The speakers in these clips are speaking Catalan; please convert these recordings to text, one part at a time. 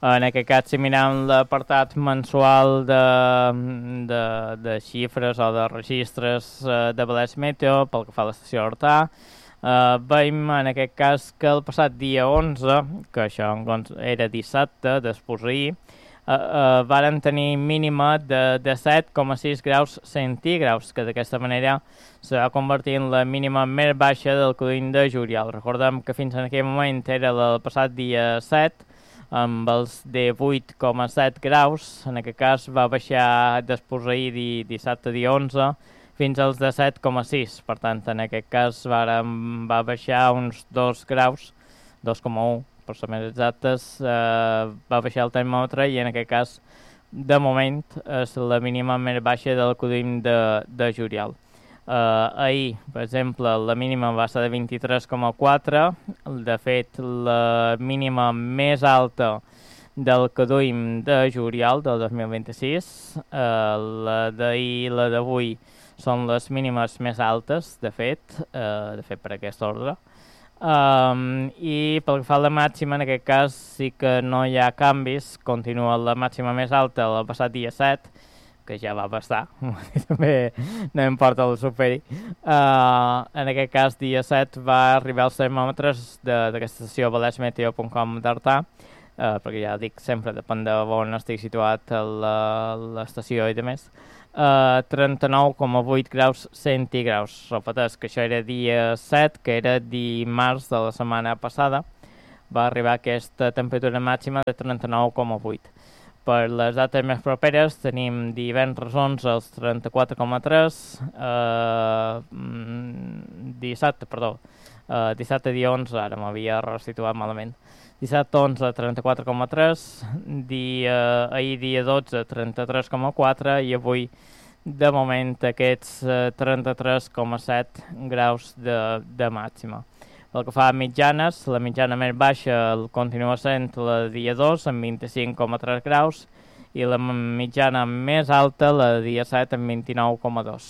En aquest cas, si mirem l'apartat mensual de xifres o de registres de València Meteo pel que fa a l'estació d'Hortà, veiem en aquest cas que el passat dia 11, que això era dissabte, després d'ahir, varen tenir mínima de 7,6 graus centígrads, que d'aquesta manera se va convertir en la mínima més baixa del codony de juliol. Recordem que fins en aquell moment era el passat dia 7, amb els de 8,7 graus, en aquest cas va baixar després d'ahir dissabte dia 11, fins als de 7,6, per tant en aquest cas va baixar uns 2 graus, 2,1 per ser més exactes, va baixar el termòmetre i en aquest cas de moment és la mínima més baixa del codony de juliol. Ahir, per exemple, la mínima va ser de 23,4, de fet la mínima més alta del codony de juliol del 2026, la d'ahir i la d'avui són les mínimes més altes, de fet per aquest ordre. I pel que fa a la màxima, en aquest cas sí que no hi ha canvis, continua la màxima més alta el passat dia 7, que ja va passar, també no importa el superi. En aquest cas, dia 7 va arribar als termòmetres d'aquesta estació valesmeteo.com d'Artà, perquè ja dic, sempre depèn de on estic situat a l'estació i demés, 39,8 graus centígrads. Repeteix que això era dia 7, que era dimarts de la setmana passada, va arribar aquesta temperatura màxima de 39,8. Per les dates més properes tenim divendres 11 als 34,3, dissabte dia 11, ara m'havia resituat malament, dissabte 11 34,3, ahir dia 12 33,4 i avui de moment aquests 33,7 graus de màxima. Pel que fa a mitjanes, la mitjana més baixa continua sent la dia 2 amb 25,3 graus i la mitjana més alta la dia 7 amb 29,2.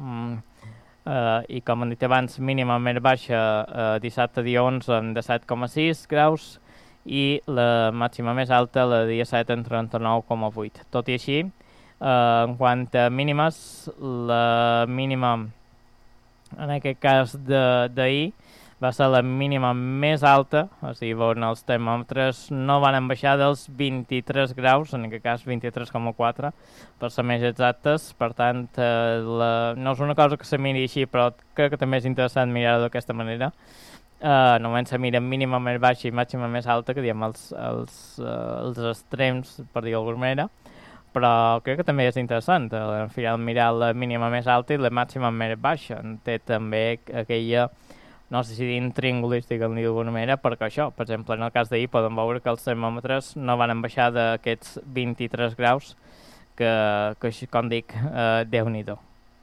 I com hem dit abans, mínima més baixa dissabte dia 11 amb 17,6 graus i la màxima més alta la dia 7 en 39,8. Tot i així, en quant a mínimes, la mínima en aquest cas d'ahir va ser la mínima més alta, o sigui, on els termòmetres no van baixar dels 23 graus, en aquest cas 23,4, per ser més exactes. Per tant, no és una cosa que se miri així, però crec que també és interessant mirar-ho d'aquesta manera. Normalment se mira mínima més baixa i màxima més alta, que diem els extrems, per dir d'alguna manera, però crec que també és interessant al final mirar la mínima més alta i la màxima més baixa. Té també aquella, no sé si intríngulis, diguem-li d'alguna manera, perquè això, per exemple, en el cas d'ahir podem veure que els termòmetres no van baixar d'aquests 23 graus, que com dic, Déu-n'hi-do.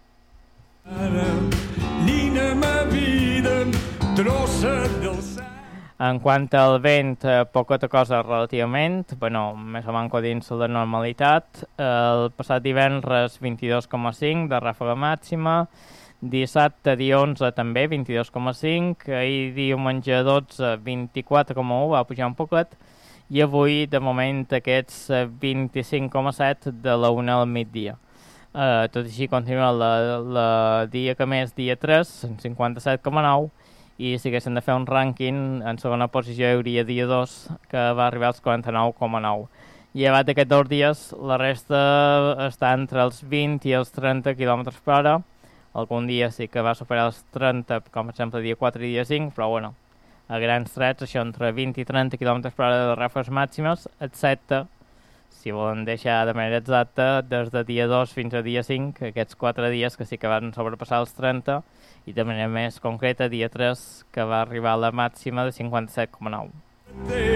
En quant al vent, poqueta cosa relativament, més o manco dins la normalitat. El passat divendres 22,5 de ràfaga màxima, dissabte dia 11 també 22,5, ahir diumenge 12 24,1, va pujar un poquet, i avui de moment aquests 25,7 de la 1 al migdia. Tot així continua la dia que més, dia 3, en 57,9, i si haguéssim de fer un rànquing, en segona posició hi hauria dia 2, que va arribar als 49,9. Llevat d'aquests 2 dies, la resta està entre els 20 i els 30 km per hora. Algun dia sí que va superar els 30, com per exemple dia 4 i dia 5, però bueno, a grans trets, això entre 20 i 30 km per hora de ràfegues màximes, excepte, si volen deixar de manera exacta, des de dia 2 fins a dia 5, aquests 4 dies que sí que van sobrepassar els 30, i de manera més concreta, dia 3, que va arribar a la màxima de 57,9.